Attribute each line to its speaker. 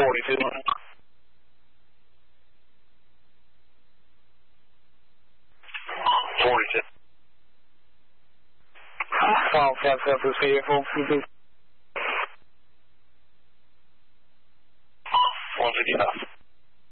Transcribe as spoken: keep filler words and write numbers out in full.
Speaker 1: forty-two. forty-two.
Speaker 2: Five, five, five, two, three, four,
Speaker 1: one fifty-five.